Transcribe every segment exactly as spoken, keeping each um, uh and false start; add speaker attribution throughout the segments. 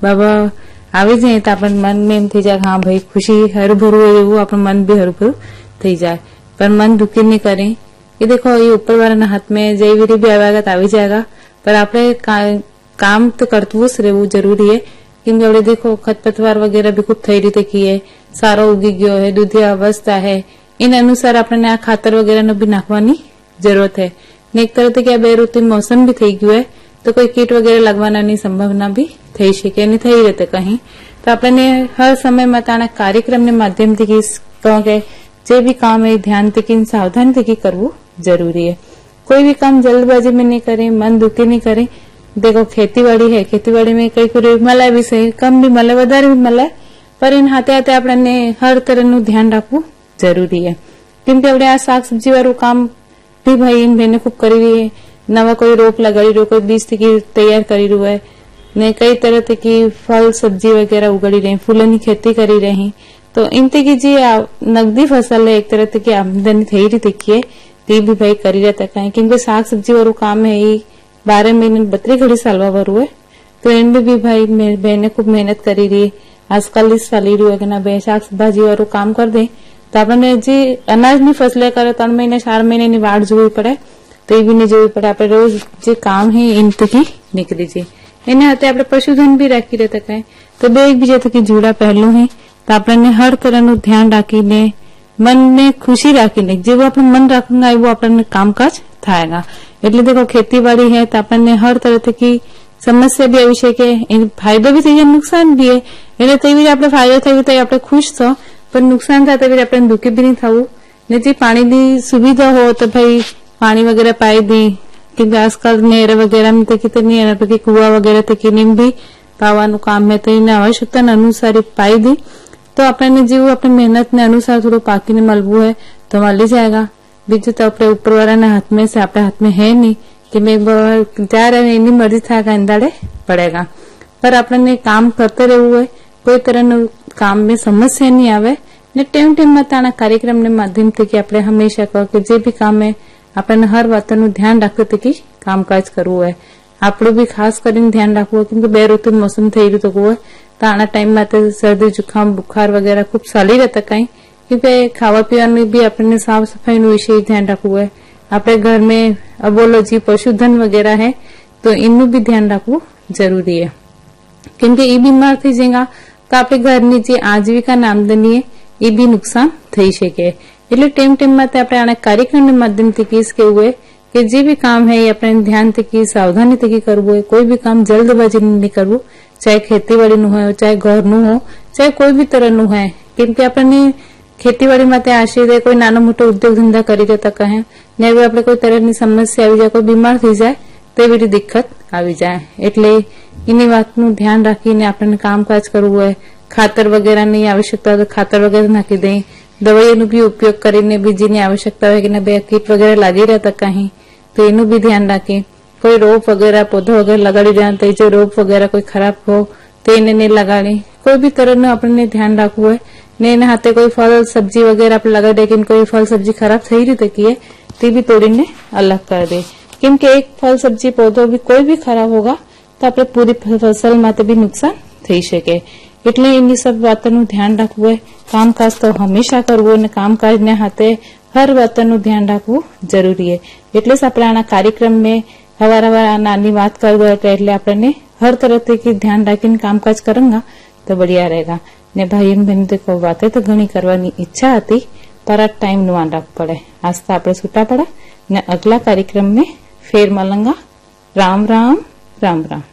Speaker 1: બાબા આવી જાય તો આપણ મનમાં એમ થઈ જાય હા ભાઈ ખુશી હરભરું હોય એવું આપણું મન બી હરભરું થઈ જાય। पर मन दुखी नहीं करें। ये देखो ये ऊपर वाला हाथ में जयवीरी भी आवेगा तो आ जाएगा, पर आपने का, काम तो करतवू ज रहવું जरूरी है। क्योंकि આપણે देखो खरपतवार वगैरह भी खूब થઈ રીતે की है, सारो उगी गयो है, दूधिया अवस्था है, इन अनुसार आपने आ खातर वगैरह ने भी नाखवानी जरूरत है। ने एक तरह से क्या बेऋतु मौसम भी થઈ ગયું है तो कोई कीट वगैरह लगवानानी संभावना भी થઈ શકે नहीं થઈ रहते कहीं। तो आपने हर समय मताना कार्यक्रम ने माध्यम थी कि जे भी काम है ध्यान थी सावधानी थी करवू जरूरी है। कोई भी काम जल्दबाजी में नहीं करें, मन दुखी नहीं करें। देखो खेतीवाड़ी है, खेतीवाड़ी में कई कोई मलाय भी सही, कम भी मले वधारे भी मले, पर इन हाथे हाथे आपने हर तरह नु ध्यान रखવું जरूरी है। क्योंकि આપણે આ શાક સબ્જી વાળું કામ भी भाई इन बेने खूब करी रही है। नवा कोई रोप लगाड़ी रो, कोई बीज थी तैयार करी रू है ने कई तरह की फल सब्जी वगैरह उगाड़ी रही, फूलों की खेती करी रही। तो इनती की जी नगदी फसल है, एक तरह की आमदनी थी रही थी ते भी भाई करी रहता कहीं। क्योंकि शाक सब्जी वालू काम है ये बारह महीने बत्री घड़ी सालवा वालू है, तो इनमें भी भाई बहने खूब मेहनत करी रही है। आजकल इस चाली रही है कि ना बे शाक भाजी वालू काम कर दे तो आपने जी अनाज नी फसले करे त्रण महीने चार महीने नी वाट जोवी पड़े तो ये भी नहीं जोवी पड़े। आपणे रोज जे काम है इनती की निकली जाए। एने हाथे आपणे पशुधन भी राखी रहता कहीं, तो बे एक बीजा थकी जुड़ा पहलू है। तो आपने हर तरह नु ध्यान राखीने मन ने खुशी राखीने जेवुं आपणे मन राखूंगा एवुं आपणे कामकाज थायगा। एटले देखो खेतीवाड़ी है तो आपने हर तरह की समस्या भी આવી છે કે फायदो भी થઈ જાય नुकसान भी है। એટલે તેવી આપણે फायदो થયો તો આપણે खुश છો, पर नुकसान था तो આપણે दुखी भी नहीं થવું। ને જે પાણીની સુવિધા हो तो भाई पानी वगैरह पाई दी, क्योंकि आजकल नहर वगैरह में तक नहीं है, ना कुआ वगैरह तक नहीं भी पावानु काम है, तो इन्हें आवश्यकता अनुसार पाई दी तो अपने जीव अपनी मेहनत ने अनुसार थोड़ा पाकी ने मलबू है तो मली जाएगा। बीजू तो अपने ऊपर वाला हाथ में से अपने हाथ में है नहीं कि मैं एक बार जा रहे इन्हीं मर्जी था इंदाड़े पड़ेगा। पर अपने काम करते रहू है, कोई तरह न काम में समस्या नहीं आवे। ने टेम टेम मताना कार्यक्रम ने माध्यम थी कि अपने हमेशा कहो कि जे भी काम है अपने हर बात नु ध्यान रखते थे कि कामकाज करवू है। आपड़ो भी खास કરીને ध्यान रखवू, क्योंकि बे ऋतु मौसम थई रह्यो है तो आना टाइम में सर्दी जुकाम बुखार वगैरह खूब चाली रहता कहीं। क्योंकि खावा पीवा भी अपने साफ सफाई नु विषय ध्यान रखवू है। अपने घर में बोलो जी पशुधन वगैरह है तो इनू भी ध्यान रखवू जरूरी है। क्योंकि ये बीमार थी जाएगा तो आपणे घरनी जे आजीविका आमदनी है ये भी नुकसान थई शके। એટલે टेम टेम में આપણે આના કાર્યક્રમના માધ્યમથી કીસ કેવું है कि जे भी काम है ये अपने ध्यान थी सावधानी थी करवू है। कोई भी काम जल्दबाजी नहीं करवू, चाहे खेतीवाड़ी नु हो, चाहे घर नु हो, चाहे कोई भी तरह नु है। क्योंकि अपने खेतीवाड़ी में आश्रित कोई नानो मोटो उद्योग धंधा करी रहता कहे ने अपने कोई तरह की समस्या आई जाए, कोई बीमार थी जाए तो एवी दिक्कत आई जाए। एटले इनी वातनु ध्यान राखीने आपने कामकाज करवू है। खातर वगैरह नहीं आवश्यकता तो खातर वगैरह नाखी दे, दवाईओ भी उपयोग करीने बीजीनी आवश्यकता है कि ना बे कीट वगैरह लागी रहता कहीं तो एनु भी ध्यान राखे। कोई रोप वगैरह पौधो वगैरह लगाड़ी रहा तो जो रोप वगैरह कोई खराब हो तो इन्हें नहीं लगाड़ी। कोई भी तरह न अपने ध्यान रखवू है। ने इन्हें हाथे कोई फल सब्जी वगैरह आप लगा दे कि कोई फल सब्जी खराब थई रही की है ते भी तोड़ीने अलग कर दे। क्योंकि एक फल सब्जी पौधो भी कोई भी खराब होगा तो अपने पूरी फसल में भी नुकसान थई शके। એટલે એની सब વાતનું ध्यान રાખવું है। कामकाज तो हमेशा करवू ने कामकाज ने हाथे हर वातનું ध्यान રાખવું जरूरी है। એટલે જ આપણે આના કાર્યક્રમ में हवार हवार नानी बात कर दो એટલે આપણે हर तरह की ध्यान રાખીને कामकाज करूंगा तो बढ़िया रहेगा। ने भाई बहन देखो बातें तो घणी करवानी इच्छा थी पर आ टाइम नु ध्यान रख पड़े। आज तो आपने छूटा पड़ा ने अगला कार्यक्रम में फिर मिलेंगे। राम राम राम राम।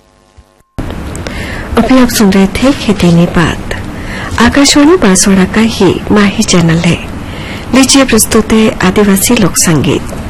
Speaker 2: अभी आप सुन रहे थे खेती की बात। आकाशवाणी बांसवाड़ा का ही माही चैनल है। लीजिए प्रस्तुत है आदिवासी लोक संगीत।